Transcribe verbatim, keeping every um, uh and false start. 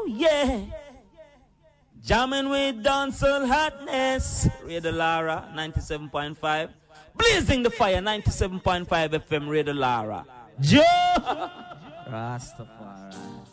Oh yeah. Jamming with dancehall hotness. Radio Lara, ninety-seven point five. Blazing the fire, ninety-seven point five F M Radio Lara. Joe! Rastafari.